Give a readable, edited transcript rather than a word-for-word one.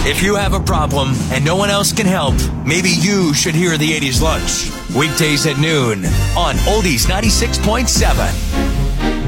If you have a problem and no one else can help, maybe you should hear the 80s Lunch. Weekdays at noon on Oldies 96.7.